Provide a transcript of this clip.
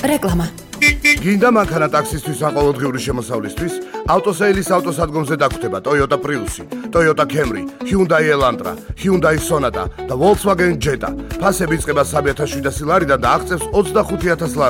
რეკლამა. გინდა მანქანა ტაქსისთვის ან ყოველდღიური შემოსავლისთვის? ავტოსეილის ავტოსადგომზე დაგხვდება Toyota Prius, Toyota Camry, Hyundai Elantra, Hyundai Sonata და Volkswagen Jetta. ფასები იწყება 3,700 ლარიდან და აღწევს 25,000 ლარამდე.